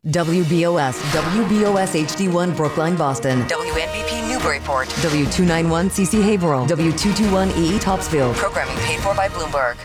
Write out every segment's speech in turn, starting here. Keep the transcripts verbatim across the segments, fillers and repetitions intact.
W B O S, W B O S H D one Brookline, Boston. W N B P Newburyport. W two ninety-one C C Haverhill. W two twenty-one E E Topsfield. Programming paid for by Bloomberg.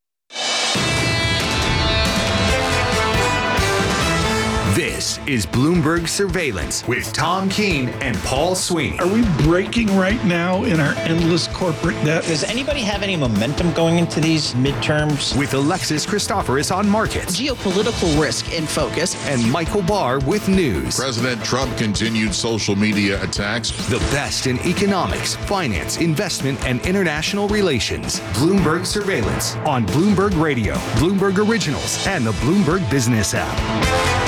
This is Bloomberg Surveillance with Tom Keene and Paul Sweeney. Are we breaking right now in our endless corporate debt? Does anybody have any momentum going into these midterms? With Alexis Christoforous on markets. Geopolitical risk in focus. And Michael Barr with news. President Trump continued social media attacks. The best in economics, finance, investment, and international relations. Bloomberg Surveillance on Bloomberg Radio, Bloomberg Originals, and the Bloomberg Business app.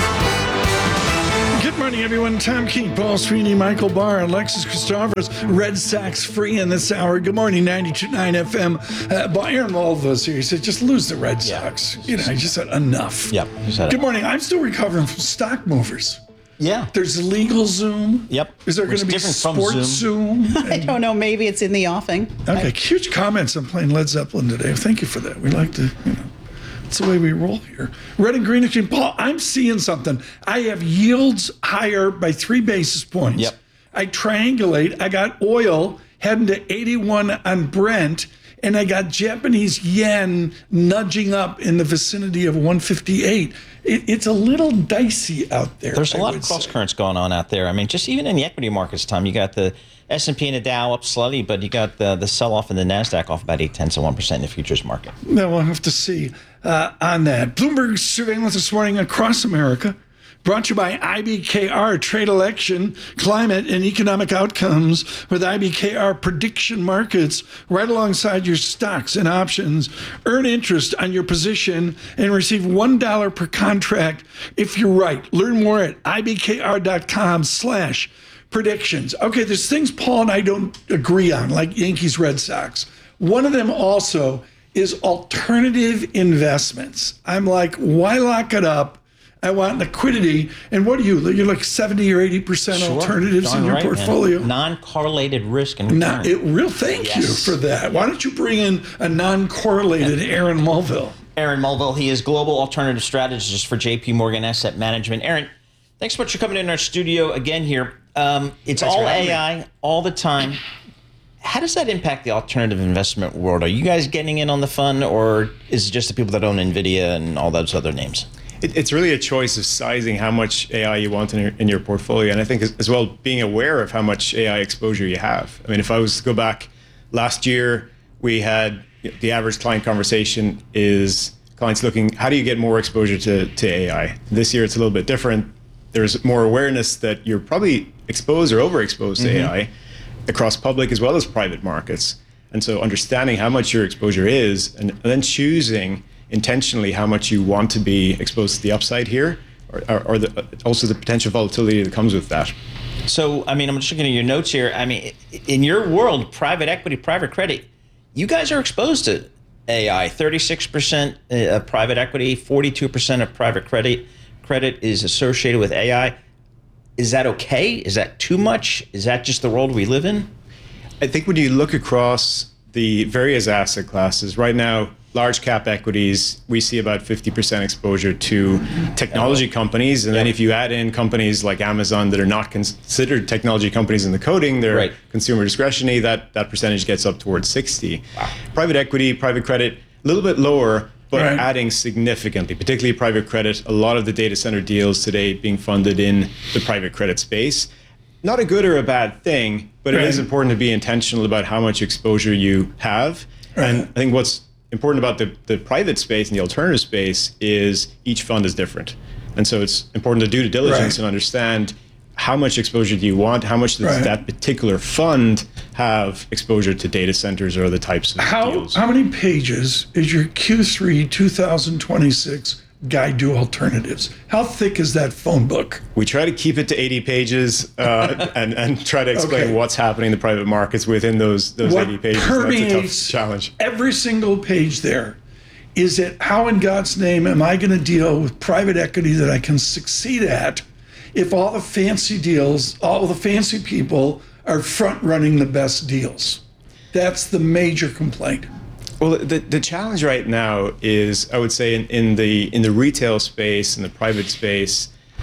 Good morning, everyone. Tom Keene, Paul Sweeney, Michael Barr, Alexis Christoforous, Red Sox free in this hour. Good morning, ninety-two point nine F M. Uh, well, Aaron Mulva's here. He said, just lose the Red Sox. Yeah. You know, he just said enough. Yep. Good morning. I'm still recovering from stock movers. Yeah. There's legal Zoom. Yep. Is there going to be sports Zoom? Zoom? I don't know. Maybe it's in the offing. Okay. I... Huge comments on playing Led Zeppelin today. Thank you for that. We like to, you know. That's the way we roll here. Red and green exchange. Paul, I'm seeing something. I have yields higher by three basis points. Yep. I triangulate. I got oil heading to eighty-one on Brent, and I got Japanese yen nudging up in the vicinity of one fifty-eight. It, it's a little dicey out there. There's a I lot of cross currents going on out there. I mean, just even in the equity markets, Tom, you got the S and P and the Dow up slightly, but you got the, the sell-off in the NASDAQ off about eight tenths of one percent in the futures market. Now we'll have to see uh, on that. Bloomberg surveillance this morning across America, brought to you by I B K R, Trade Election, Climate, and Economic Outcomes with I B K R Prediction Markets right alongside your stocks and options. Earn interest on your position and receive one dollar per contract if you're right. Learn more at ibkr.com slash predictions. Okay, there's things Paul and I don't agree on, like Yankees, Red Sox. One of them also is alternative investments. I'm like, why lock it up? I want liquidity. And what do you, you're like seventy or eighty percent Sure. alternatives Darn in your right, portfolio? man. Non-correlated risk and return. Not, it, real thank Yes. you for that. Why don't you bring in a non-correlated Aaron Mulville? Aaron Mulville, he is Global Alternative Strategist for J P Morgan Asset Management. Aaron, thanks so much for coming in our studio again here. Um, it's Thanks all A I all the time. How does that impact the alternative investment world? Are you guys getting in on the fun, or is it just the people that own NVIDIA and all those other names? It, it's really a choice of sizing how much A I you want in your, in your portfolio. And I think as, as well, being aware of how much A I exposure you have. I mean, if I was to go back last year, we had the average client conversation is clients looking, how do you get more exposure to, to A I? This year, it's a little bit different. There's more awareness that you're probably exposed or overexposed to mm-hmm. A I across public as well as private markets. And so understanding how much your exposure is and then choosing intentionally how much you want to be exposed to the upside here or, or, or the, also the potential volatility that comes with that. So, I mean, I'm just looking at your notes here. I mean, in your world, private equity, private credit, you guys are exposed to A I. thirty-six percent of private equity, forty-two percent of private credit. Credit is associated with A I. Is that okay? Is that too much? Is that just the world we live in? I think when you look across the various asset classes, right now, large cap equities, we see about fifty percent exposure to technology companies. And then if you add in companies like Amazon that are not considered technology companies in the coding, they're right. consumer discretionary, that, that percentage gets up towards sixty. Wow. Private equity, private credit, a little bit lower, but right. adding significantly, particularly private credit. A lot of the data center deals today being funded in the private credit space. Not a good or a bad thing, but right. it is important to be intentional about how much exposure you have. Right. And I think what's important about the, the private space and the alternative space is each fund is different. And so it's important to do due diligence right. and understand how much exposure do you want? How much does right. that particular fund have exposure to data centers or other types of how, deals? How many pages is your Q three twenty twenty-six Guide to Alternatives? How thick is that phone book? We try to keep it to eighty pages uh, and, and try to explain okay. what's happening in the private markets within those, those eighty pages. That's a tough challenge. Every single page there is it, how in God's name am I going to deal with private equity that I can succeed at if all the fancy deals, all the fancy people are front running the best deals? That's the major complaint. Well, the, the challenge right now is, I would say, in, in the in the retail space, in the private space,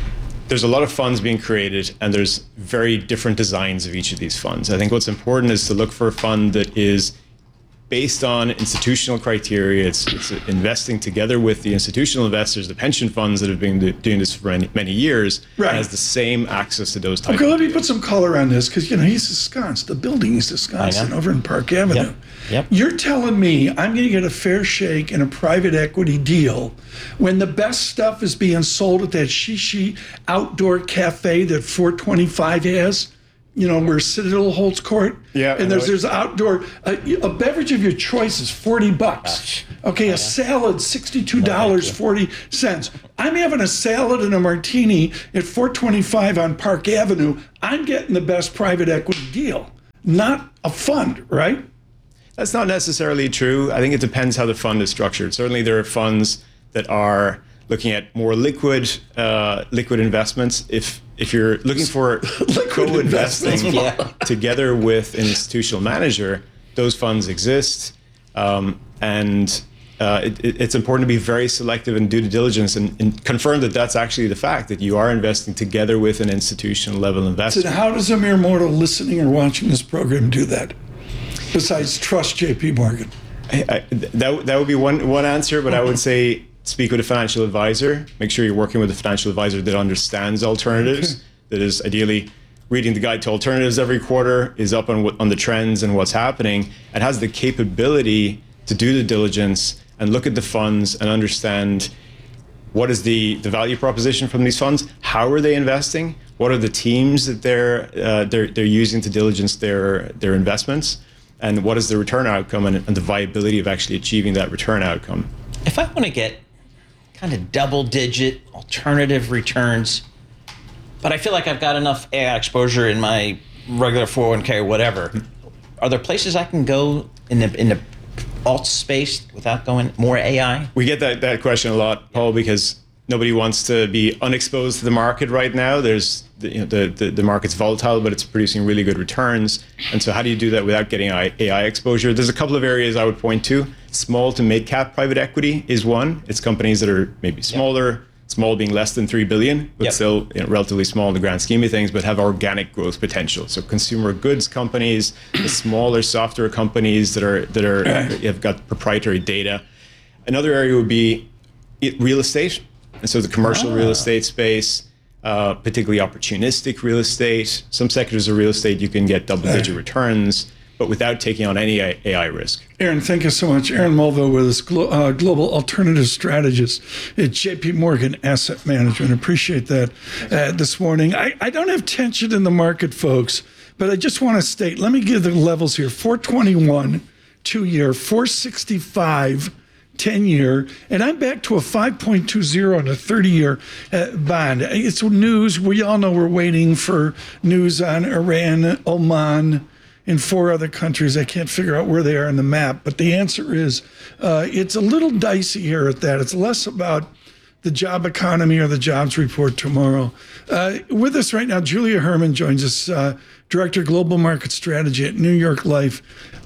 there's a lot of funds being created, and there's very different designs of each of these funds. I think what's important is to look for a fund that is based on institutional criteria. It's, it's investing together with the institutional investors, the pension funds that have been do, doing this for many, many years, Right. and has the same access to those types Okay, of let me data. put some color on this because, you know, he's ensconced. The building is ensconced I know. over in Park Avenue. Yep. Yep. You're telling me I'm going to get a fair shake in a private equity deal when the best stuff is being sold at that Shishi outdoor cafe that four twenty-five has? You know, where Citadel holds court. Yeah, I And there's know it. there's outdoor, a, a beverage of your choice is forty bucks. Okay, a salad, sixty-two dollars and forty cents. I'm having a salad and a martini at four twenty-five on Park Avenue. I'm getting the best private equity deal, not a fund, right? That's not necessarily true. I think it depends how the fund is structured. Certainly, there are funds that are looking at more liquid, uh, liquid investments. If if you're looking for co-investing investments. Yeah. together with an institutional manager, those funds exist, um, and uh, it, it- it's important to be very selective and do due diligence and, and confirm that that's actually the fact, that you are investing together with an institutional level investor. So how does a mere mortal listening or watching this program do that? Besides trust J P Morgan. I, I, that that would be one one answer, but I would say speak with a financial advisor. Make sure you're working with a financial advisor that understands alternatives, Okay. that is ideally reading the guide to alternatives every quarter, is up on what- on the trends and what's happening, and has the capability to do the diligence and look at the funds and understand what is the, the value proposition from these funds, how are they investing, what are the teams that they're uh, they're they're using to diligence their their investments, and what is the return outcome and, and the viability of actually achieving that return outcome. If I want to get kind of double digit alternative returns, but I feel like I've got enough A I exposure in my regular four oh one k or whatever, are there places I can go in the in the alt space without going more A I? We get that, that question a lot, Paul, because nobody wants to be unexposed to the market right now. There's the, you know, the, the, the market's volatile, but it's producing really good returns. And so how do you do that without getting A I exposure? There's a couple of areas I would point to. Small to mid cap private equity is one. It's companies that are maybe smaller, small being less than three billion, but Yep. still, you know, relatively small in the grand scheme of things, but have organic growth potential. So consumer goods companies, the smaller software companies that are that are have got proprietary data. Another area would be it- real estate. And so the commercial real estate space, uh, particularly opportunistic real estate. Some sectors of real estate you can get double-digit returns, but without taking on any A I risk. Aaron, thank you so much. Aaron Mulville with us, glo- uh, Global Alternative Strategist at J P Morgan Asset Management. Appreciate that uh, this morning. I, I don't have tension in the market, folks, but I just want to state, let me give the levels here. four twenty-one, two-year, four sixty-five, ten-year, and I'm back to a five point two zero on a thirty-year uh, bond. It's news. We all know we're waiting for news on Iran, Oman, in four other countries. I can't figure out where they are on the map, but the answer is uh, it's a little dicey here at that. It's less about the job economy or the jobs report tomorrow. Uh, with us right now, Julia Herman joins us, uh, Director Global Market Strategy at New York Life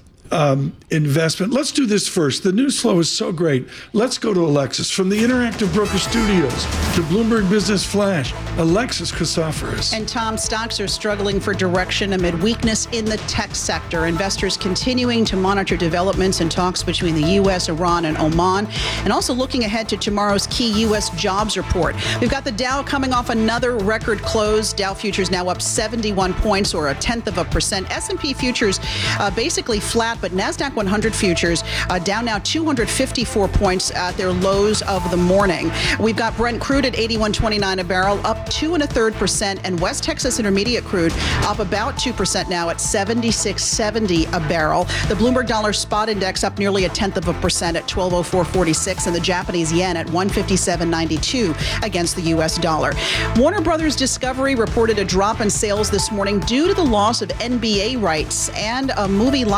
um, Investment. Let's do this first. The news flow is so great. Let's go to Alexis. From the Interactive Broker Studios to Bloomberg Business Flash, Alexis Christoforous. And Tom, stocks are struggling for direction amid weakness in the tech sector. Investors continuing to monitor developments in talks between the U S, Iran, and Oman, and also looking ahead to tomorrow's key U S jobs report. We've got the Dow coming off another record close. Dow futures now up seventy-one points, or a tenth of a percent. S and P futures uh, basically flat, but NASDAQ one hundred futures uh, down now two hundred fifty-four points at their lows of the morning. We've got Brent crude at eighty-one twenty-nine a barrel, up two and a third percent, and West Texas Intermediate crude up about two percent now at seventy-six seventy a barrel. The Bloomberg Dollar Spot Index up nearly a tenth of a percent at twelve oh four forty-six, and the Japanese yen at one fifty-seven ninety-two against the U S dollar. Warner Brothers Discovery reported a drop in sales this morning due to the loss of N B A rights and a movie lineup last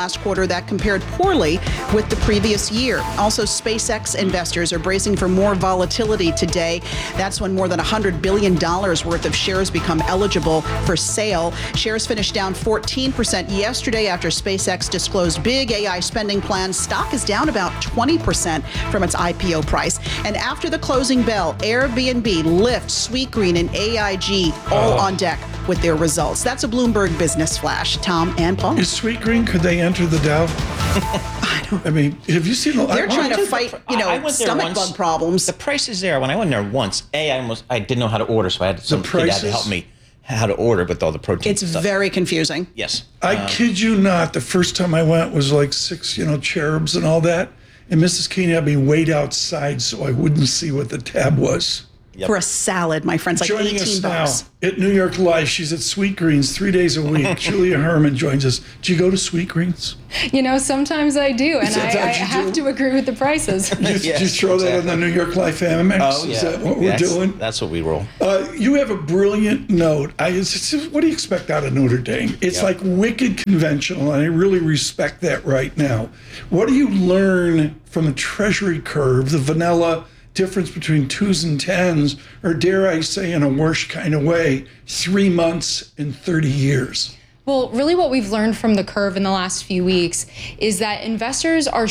last quarter that compared poorly with the previous year. Also, SpaceX investors are bracing for more volatility today. That's when more than one hundred billion dollars worth of shares become eligible for sale. Shares finished down fourteen percent yesterday after SpaceX disclosed big A I spending plans. Stock is down about twenty percent from its I P O price. And after the closing bell, Airbnb, Lyft, Sweetgreen, and A I G all on deck with their results. That's a Bloomberg Business Flash. Tom and Paul. Is Sweetgreen, could they enter the Dow? I don't. I mean, have you seen the? They're I, trying to Dude, fight, the- you know, I went there stomach once. bug problems. The price is there. When I went there once, A, I almost I didn't know how to order, so I had some kid had prices? to help me how to order with all the protein It's stuff. very confusing. Yes. I kid you not. The first time I went was like six, you know, cherubs and all that. And Missus Keeney had me wait outside so I wouldn't see what the tab was. Yep. For a salad, my friend's like Joining eighteen us bucks. now at New York Live, she's at Sweetgreens three days a week. Julia Herman joins us. Do you go to Sweetgreens? You know, sometimes I do, and I, Sometimes I you have do. to agree with the prices. Do you, Yes, do you throw that on exactly. the New York Life Amex? Oh, yeah. Is that what we're that's, doing? That's what we roll. Uh, you have a brilliant note. I, it's, it's- what do you expect out of Notre Dame? It's Yep. like wicked conventional, and I really respect that right now. What do you learn from the Treasury curve, the vanilla difference between twos and tens, or dare I say in a worse kind of way, three months and thirty years? Well, really what we've learned from the curve in the last few weeks is that investors are